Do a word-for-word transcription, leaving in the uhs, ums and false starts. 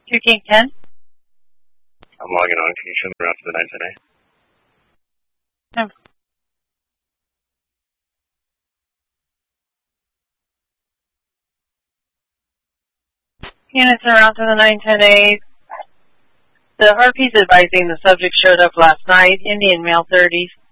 two King ten. I'm logging on. Can you show me around to the nine ten A? No. Units around to the nine ten A. The Harpies advising the subject showed up last night, Indian male thirties,